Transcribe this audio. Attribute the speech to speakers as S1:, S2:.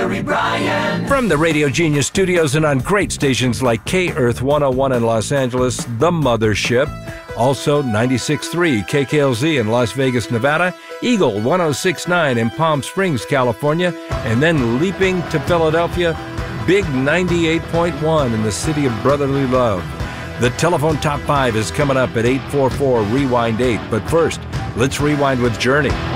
S1: Gary Bryan.
S2: From the Radio Genius studios and on great stations like K-Earth 101 in Los Angeles, The Mothership, also 96.3 KKLZ in Las Vegas, Nevada, Eagle 106.9 in Palm Springs, California, and then leaping to Philadelphia, Big 98.1 in the city of brotherly love. The telephone top 5 is coming up at 844-REWIND-8, but first, let's rewind with Journey.